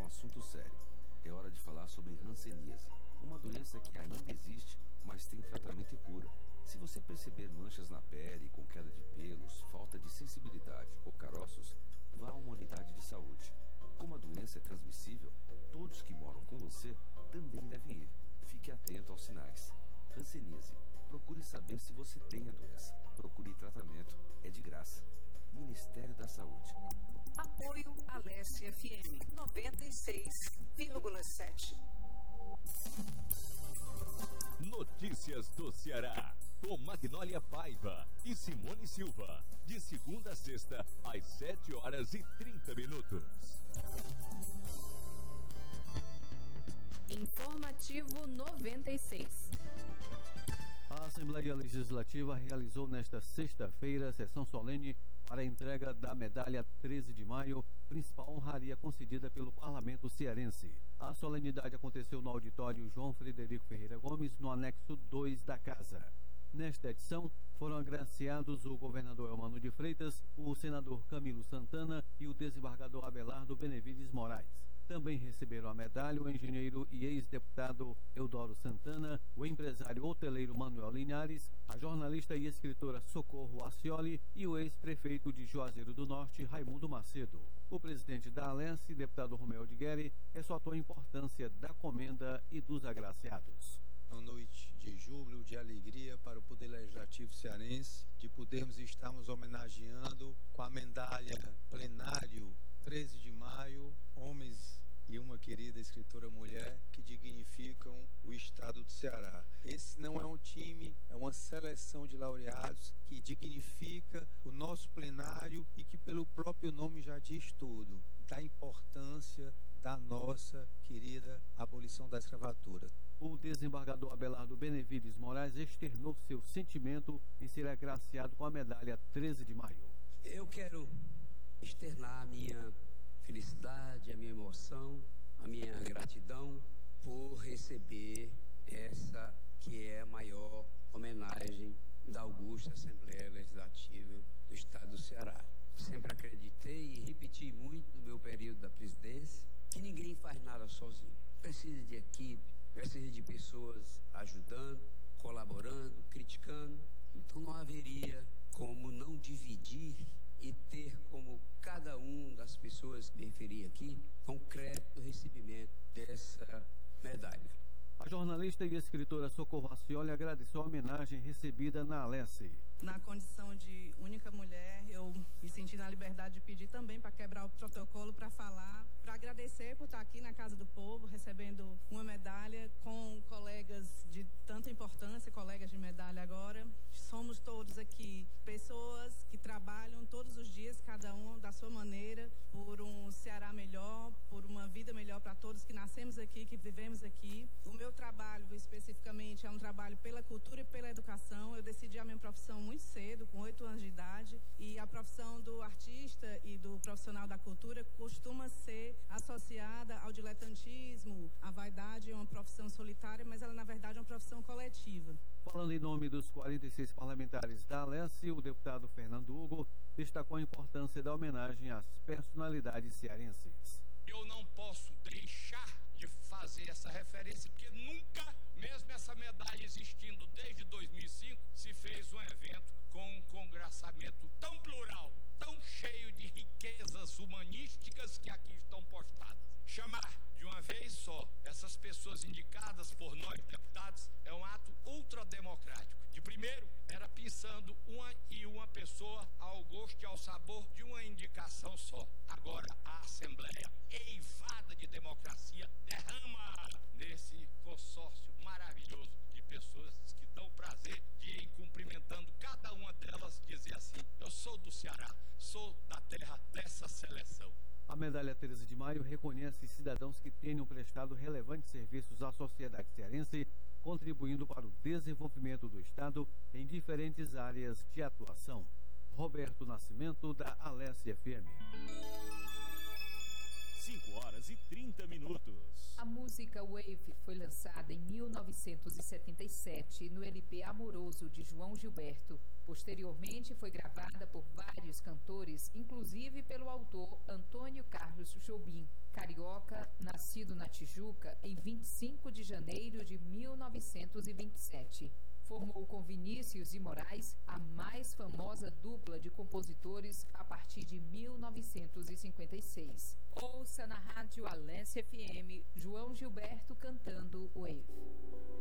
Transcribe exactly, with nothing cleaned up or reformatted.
um assunto sério. É hora de falar sobre hanseníase, uma doença que ainda existe, mas tem tratamento e cura. Se você perceber manchas na pele, com queda de pelos, falta de sensibilidade ou caroços, vá a uma unidade de saúde. Como a doença é transmissível, todos que moram com você também devem ir. Fique atento aos sinais. Hanseníase. Procure saber se você tem a doença. Procure tratamento. É de graça. Ministério da Saúde. Apoio Alesse F M noventa e seis vírgula sete. Notícias do Ceará, com Magnólia Paiva e Simone Silva, de segunda a sexta, às sete horas e trinta minutos. Informativo noventa e seis. A Assembleia Legislativa realizou nesta sexta-feira sessão solene para a entrega da medalha treze de maio, principal honraria concedida pelo Parlamento cearense. A solenidade aconteceu no auditório João Frederico Ferreira Gomes, no anexo dois da casa. Nesta edição, foram agraciados o governador Eumano de Freitas, o senador Camilo Santana e o desembargador Abelardo Benevides Moraes. Também receberam a medalha o engenheiro e ex-deputado Eudoro Santana, o empresário hoteleiro Manuel Linhares, a jornalista e escritora Socorro Acioli e o ex-prefeito de Juazeiro do Norte, Raimundo Macedo. O presidente da Alesse, deputado Romeu de Guerre, ressaltou a importância da comenda e dos agraciados. Uma noite de júbilo, de alegria para o Poder Legislativo cearense, de podermos estarmos homenageando com a medalha plenário treze de maio, homens e uma querida escritora mulher que dignificam o estado do Ceará. Esse não é um time, é uma seleção de laureados que dignifica o nosso plenário e que pelo próprio nome já diz tudo, da importância da nossa querida abolição da escravatura. O desembargador Abelardo Benevides Moraes externou seu sentimento em ser agraciado com a medalha treze de maio. Eu quero externar a minha felicidade, a minha emoção, a minha gratidão por receber essa que é a maior homenagem da Augusta Assembleia Legislativa do Estado do Ceará. Sempre acreditei e repeti muito no meu período da presidência que ninguém faz nada sozinho. Precisa de equipe, precisa de pessoas ajudando, colaborando, criticando. Então não haveria como não dividir e ter como cada um das pessoas que me referi aqui concreto recebimento dessa medalha. A jornalista e escritora Socorro Acioli agradeceu a homenagem recebida na Alesse. Na condição de única mulher, eu me senti na liberdade de pedir também para quebrar o protocolo, para falar, para agradecer por estar aqui na Casa do Povo, recebendo uma medalha com colegas de tanta importância, colegas de medalha agora. Somos todos aqui pessoas que trabalham todos os dias, cada um da sua maneira, por um Ceará melhor, por uma vida melhor para todos que nascemos aqui, que vivemos aqui. O meu trabalho, especificamente, é um trabalho pela cultura e pela educação. Eu decidi a minha profissão muito cedo, com oito anos de idade, e a profissão do artista e do profissional da cultura costuma ser associada ao diletantismo. A vaidade é uma profissão solitária, mas ela, na verdade, é uma profissão coletiva. Falando em nome dos quarenta e seis parlamentares da Alesse, o deputado Fernando Hugo destacou a importância da homenagem às personalidades cearenses. Eu não posso deixar de fazer essa referência, porque nunca, mesmo essa medalha existindo desde dois mil e cinco, se fez um evento com um congraçamento tão plural, tão cheio de riquezas humanísticas que aqui estão postadas. Chamar de uma vez só essas pessoas indicadas por nós deputados é um ato ultrademocrático. De primeiro, era pensando uma e uma pessoa ao gosto e ao sabor de uma indicação só. Agora, a Assembleia, eivada de democracia, derrama nesse consórcio maravilhoso de pessoas que dão o prazer de ir cumprimentando cada uma delas, dizer assim: eu sou do Ceará, sou da terra dessa seleção. A medalha treze de maio reconhece cidadãos que tenham prestado relevantes serviços à sociedade cearense, contribuindo para o desenvolvimento do Estado em diferentes áreas de atuação. Roberto Nascimento, da Alesse F M. cinco horas e trinta minutos. A música Wave foi lançada em mil novecentos e setenta e sete no L P Amoroso de João Gilberto. Posteriormente foi gravada por vários cantores, inclusive pelo autor Antônio Carlos Jobim. Carioca, nascido na Tijuca em vinte e cinco de janeiro de mil novecentos e vinte e sete. Formou com Vinícius de Moraes a mais famosa dupla de compositores a partir de mil novecentos e cinquenta e seis. Ouça na Rádio Alência F M João Gilberto cantando Wave.